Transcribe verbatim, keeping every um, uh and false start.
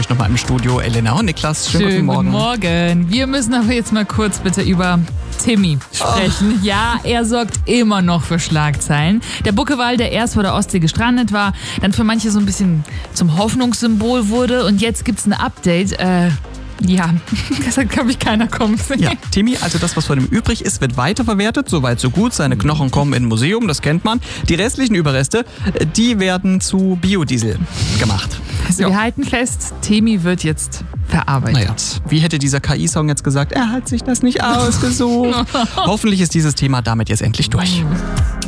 euch nochmal im Studio. Elena und Niklas, schönen, Schönen guten Morgen. Guten Morgen. Wir müssen aber jetzt mal kurz bitte über Timmy sprechen. Oh. Ja, er sorgt immer noch für Schlagzeilen. Der Buckewal, der erst vor der Ostsee gestrandet war, dann für manche so ein bisschen zum Hoffnungssymbol wurde und jetzt gibt's ein Update. Äh, ja, das hat, glaube ich, keiner kommen sehen. Ja, Timmy, also das, was von ihm übrig ist, wird weiterverwertet. Soweit, so gut. Seine Knochen kommen in ein Museum, das kennt man. Die restlichen Überreste, die werden zu Biodiesel gemacht. Also ja. Wir halten fest, Timmy wird jetzt verarbeitet. Naja, wie hätte dieser K I-Song jetzt gesagt, er hat sich das nicht ausgesucht. Hoffentlich ist dieses Thema damit jetzt endlich durch.